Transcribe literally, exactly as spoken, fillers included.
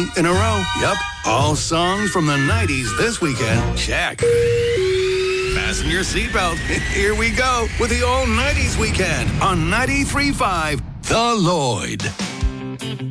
in a row. Yep, all songs from the nineties this weekend. Check. Fasten your seatbelt. Here we go with the all nineties weekend on ninety-three point five The Lloyd.